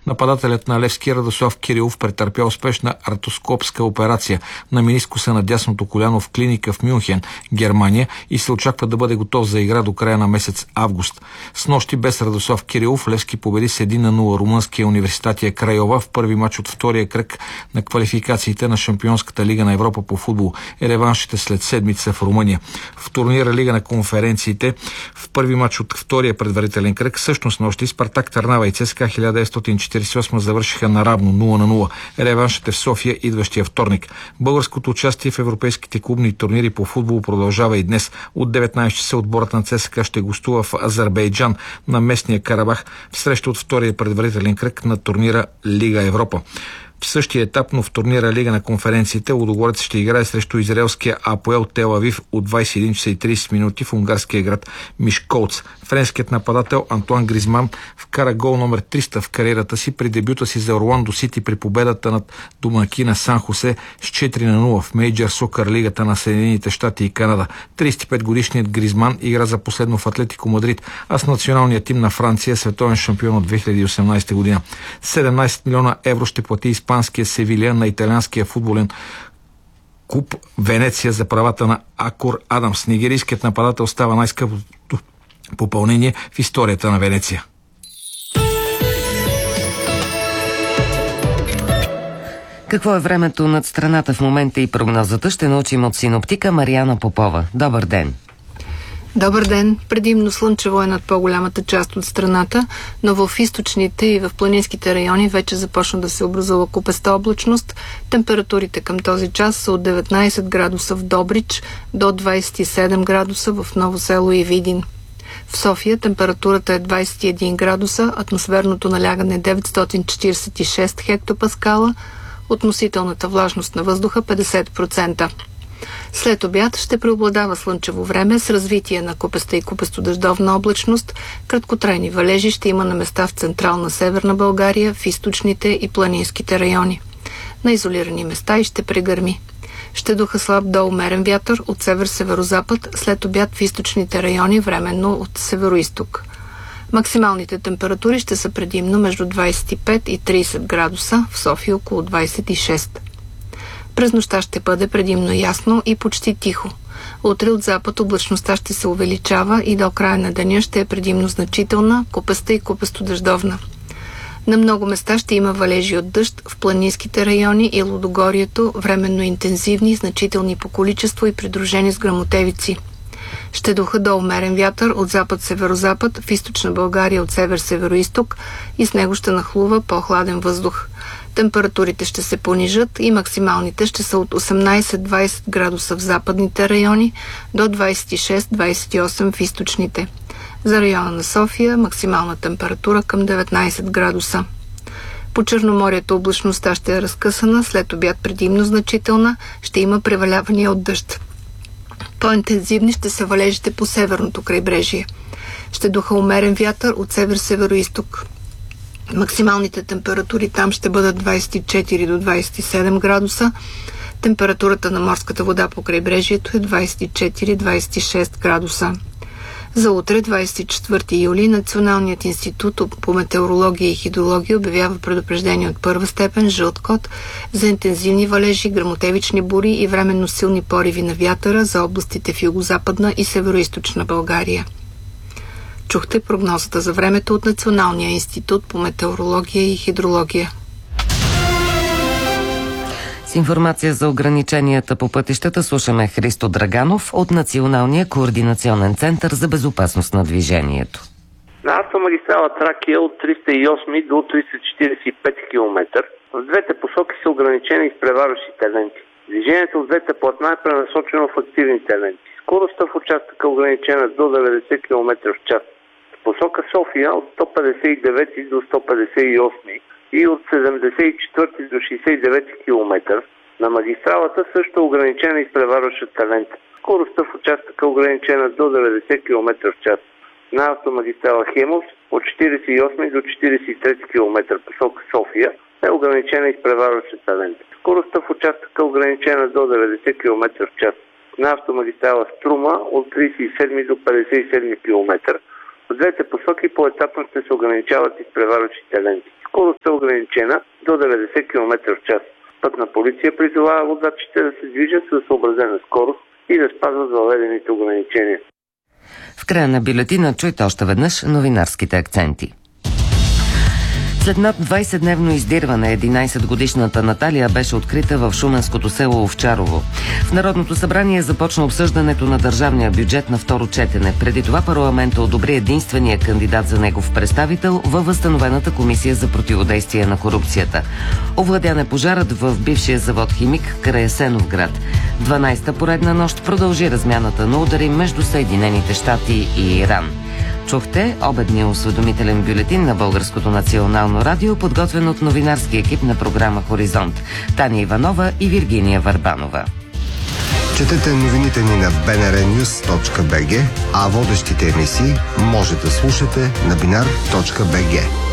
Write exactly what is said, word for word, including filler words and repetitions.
Нападателят на Левски Радослав Кирилов претърпя успешна артроскопска операция на менискуса на дясното коляно в клиника в Мюнхен, Германия, и се очаква да бъде готов за игра до края на месец август. Снощи без Радослав Кирилов Левски победи с едно на нула румънския Университатия Крайова в първи мач от втория кръг на квалификациите на Шампионската лига на Европа по футбол. Е реваншите след седмица в Румъния. В турнира Лига на конференциите в първи мач от втория предварителен кръг също с нощи Спартак Търнава и ЦСКА хиляда деветстотин четиридесет и осма завършиха наравно нула на нула. Реваншът е в София идващия вторник. Българското участие в европейските клубни турнири по футбол продължава и днес. От деветнайсет часа отборът на ЦСКА ще гостува в Азербайджан на местния Карабах в среща от втория предварителен кръг на турнира Лига Европа. В същия етап, но в турнира Лига на конференциите, Лудогорец ще играе срещу израелския Апоел Тел Авив от двайсет и един часа и трийсет минути в унгарския град Мишколц. Френският нападател Антуан Гризман вкара гол номер триста в кариерата си при дебюта си за Орландо Сити при победата над домакина Сан Хосе с четири на нула в Мейджър Сокър лигата на Съединените щати и Канада. трийсет и пет годишният Гризман игра за последно в Атлетико Мадрид, а с националния тим на Франция световен шампион от две хиляди и осемнайсета година. седемнайсет милиона евро ще плати испанския Севилия на италианския футболен клуб Венеция за правата на Акор Адамс. Нигерийският нападател става най-скъпото попълнение в историята на Венеция. Какво е времето над страната в момента и прогнозата ще научим от синоптика Мариана Попова. Добър ден! Добър ден! Предимно слънчево е над по-голямата част от страната, но в източните и в планинските райони вече започна да се образува купеста облачност. Температурите към този час са от деветнайсет градуса в Добрич до двайсет и седем градуса в Ново село и Видин. В София температурата е двайсет и един градуса, атмосферното налягане е деветстотин четирийсет и шест хектопаскала, относителната влажност на въздуха петдесет процента. След обяд ще преобладава слънчево време с развитие на купеста и купесто-дъждовна облачност. Краткотрайни валежи ще има на места в централна Северна България, в източните и планинските райони. На изолирани места и ще прегърми. Ще духа слаб до умерен вятър от север-северозапад, след обяд в източните райони временно от североизток. Максималните температури ще са предимно между двайсет и пет и трийсет градуса, в София около двайсет и шест. През нощта ще бъде предимно ясно и почти тихо. Утре от запад облачността ще се увеличава и до края на деня ще е предимно значителна, купеста и купесто-дъждовна. На много места ще има валежи от дъжд в планинските райони и Лудогорието, временно интензивни, значителни по количество и придружени с гръмотевици. Ще духа до умерен вятър от запад-северозапад, в източна България от север-североизток и с него ще нахлува по-хладен въздух. Температурите ще се понижат и максималните ще са от осемнайсет до двайсет градуса в западните райони до двайсет и шест до двайсет и осем в източните. За района на София максимална температура към деветнайсет градуса. По Черноморието облачността ще е разкъсана, след обяд предимно значителна, ще има превалявания от дъжд. По-интензивни ще са валежите по северното крайбрежие. Ще духа умерен вятър от север-североизток. Максималните температури там ще бъдат двайсет и четири до двайсет и седем градуса. Температурата на морската вода по крайбрежието е двайсет и четири до двайсет и шест градуса. За утре, двайсет и четвърти юли, Националният институт по метеорология и хидрология обявява предупреждение от първа степен, жълт код, за интензивни валежи, гръмотевични бури и временно силни пориви на вятъра за областите в югозападна и североизточна България. Чухте прогнозата за времето от Националния институт по метеорология и хидрология. С информация за ограниченията по пътищата слушаме Христо Драганов от Националния координационен център за безопасност на движението. На автомагистрала Тракия от триста и осми до триста четирийсет и пет километра в двете посоки са ограничени изпреварващите ленти. Движението от двете платна е пренасочено в активните ленти. Скоростта в участъка е ограничена до деветдесет километра в час. В посока София от сто петдесет и девети до сто петдесет и осми и от седемдесет и четвърти до шейсет и девети километър на магистралата също е ограничена изпреварващата лента. Скоростта в участъка е ограничена до деветдесет километра в час. На автомагистрала Хемус от четирийсет и осми до четирийсет и трети километър посока София е ограничена изпреварващата лента. Скоростта в участъка е ограничена до деветдесет километра в час. На автомагистрала Струма от трийсет и седми до петдесет и седми километър в двете посоки поетапно ще се ограничават изпреварващите ленти. Скоростта е ограничена до деветдесет километра в час. Пътна полиция призовава водачите да се движат със съобразена скорост и да спазват въведените ограничения. В края на бюлетина чуйте още веднъж новинарските акценти. След над двайсетдневно издирване, единайсетгодишната Наталия беше открита в шуменското село Овчарово. В Народното събрание започна обсъждането на държавния бюджет на второ четене. Преди това парламента одобри единствения кандидат за негов представител във възстановената комисия за противодействие на корупцията. Овладян е пожарът в бившия завод Химик край Асеновград. дванайсета поредна нощ продължи размяната на удари между Съединените щати и Иран. Чухте обедния осведомителен бюлетин на Българското национално радио, подготвен от новинарски екип на програма Хоризонт. Таня Иванова и Виргиния Върбанова. Четете новините ни на би ен ар нюз точка би джи, а водещите емисии може да слушате на бинар точка би джи.